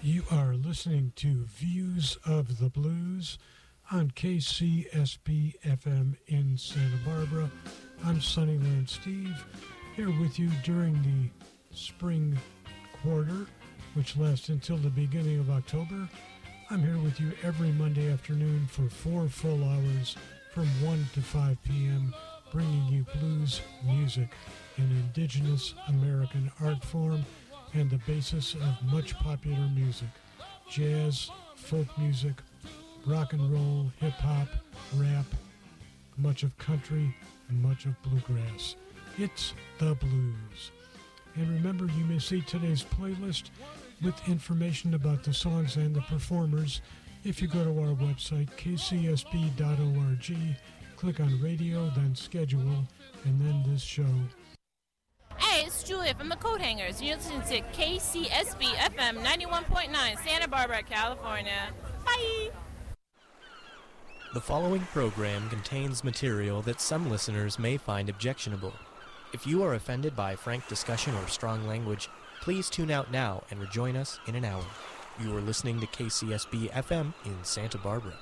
You are listening to Views of the Blues on KCSB FM in Santa Barbara. I'm Sunnyland Steve, here with you during the spring quarter, which lasts until the beginning of October. I'm here with you every Monday afternoon for 4 full hours from 1 to 5 p.m., bringing you blues music, an indigenous American art form and the basis of much popular music: jazz, folk music, rock and roll, hip-hop, rap, much of country, and much of bluegrass. It's the blues. And remember, you may see today's playlist with information about the songs and the performers if you go to our website, kcsb.org, click on radio, then schedule, and then this show. Hey, it's Julia from the Coat Hangers. You're listening to KCSB FM 91.9, Santa Barbara, California. Bye! The following program contains material that some listeners may find objectionable. If you are offended by frank discussion or strong language, please tune out now and rejoin us in an hour. You are listening to KCSB FM in Santa Barbara.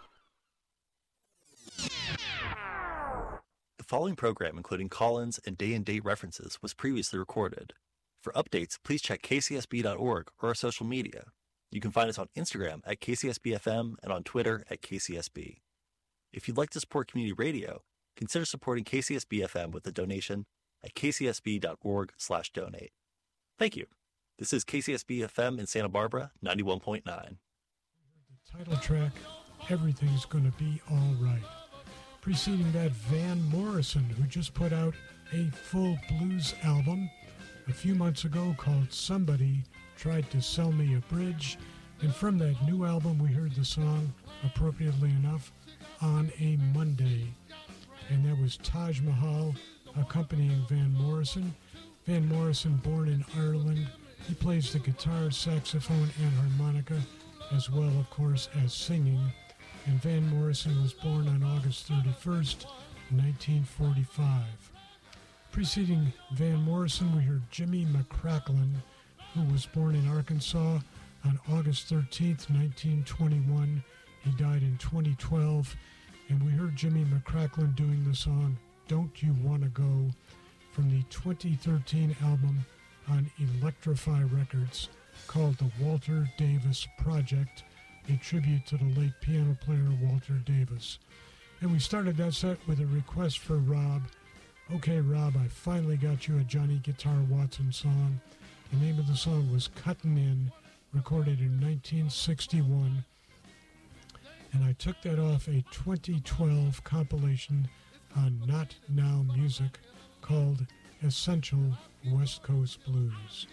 The following program, including call-ins and day-and-date references, was previously recorded. For updates, please check kcsb.org or our social media. You can find us on Instagram at KCSBFM and on Twitter at KCSB. If you'd like to support community radio, consider supporting KCSB-FM with a donation at kcsb.org/donate. Thank you. This is KCSB-FM in Santa Barbara, 91.9. The title track, Everything's Gonna Be All Right. Preceding that, Van Morrison, who just put out a full blues album a few months ago called Somebody Tried to Sell Me a Bridge. And from that new album, we heard the song, appropriately enough, On a Monday. And that was Taj Mahal accompanying Van Morrison. Van Morrison, born in Ireland, he plays the guitar, saxophone, and harmonica, as well, of course, as singing. And Van Morrison was born on August 31st, 1945. Preceding Van Morrison, we heard Jimmy McCracklin, who was born in Arkansas on August 13th, 1921. He died in 2012. And we heard Jimmy McCracklin doing the song Don't You Wanna Go from the 2013 album on Electrify Records called The Walter Davis Project, a tribute to the late piano player Walter Davis. And we started that set with a request for Rob. Okay, Rob, I finally got you a Johnny Guitar Watson song. The name of the song was Cuttin' In, recorded in 1961. And I took that off a 2012 compilation on Not Now Music called Essential West Coast Blues.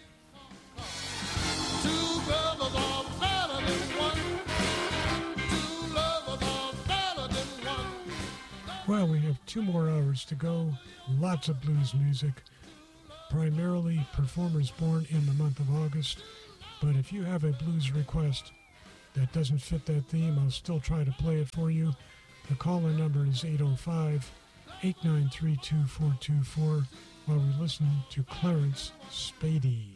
Two brothers are better than one. Two lovers are better than one. Well, we have 2 more hours to go. Lots of blues music, primarily performers born in the month of August. But if you have a blues request that doesn't fit that theme, I'll still try to play it for you. The call-in number is 805-893-2424 while we listen to Clarence Spady.